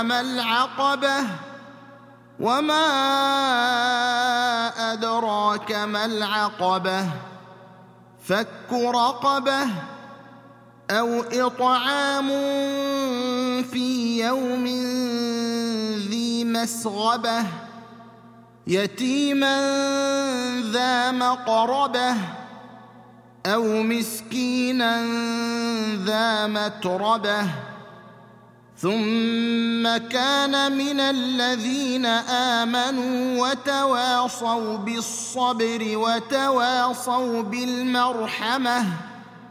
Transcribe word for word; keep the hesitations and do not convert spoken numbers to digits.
ما العقبة وما أدراك ما العقبة فك رقبة أو إطعام في يوم ذي مسغبة يتيما ذا مقربة أو مسكينا ذا متربة ثم كان من الذين آمنوا وتواصوا بالصبر وتواصوا بالمرحمة